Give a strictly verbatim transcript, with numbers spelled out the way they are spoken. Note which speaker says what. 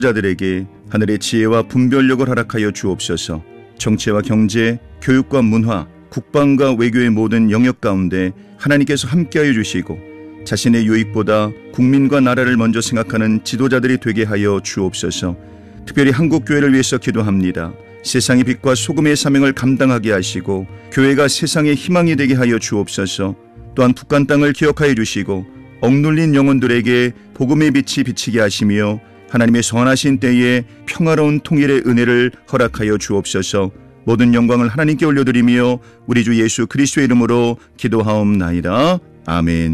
Speaker 1: 자들에게 하늘의 지혜와 분별력을 허락하여 주옵소서. 정치와 경제, 교육과 문화, 국방과 외교의 모든 영역 가운데 하나님께서 함께하여 주시고 자신의 유익보다 국민과 나라를 먼저 생각하는 지도자들이 되게 하여 주옵소서. 특별히 한국교회를 위해서 기도합니다. 세상의 빛과 소금의 사명을 감당하게 하시고 교회가 세상의 희망이 되게 하여 주옵소서. 또한 북한 땅을 기억하여 주시고 억눌린 영혼들에게 복음의 빛이 비치게 하시며 하나님의 선하신 때에 평화로운 통일의 은혜를 허락하여 주옵소서. 모든 영광을 하나님께 올려드리며 우리 주 예수 그리스도의 이름으로 기도하옵나이다. 아멘.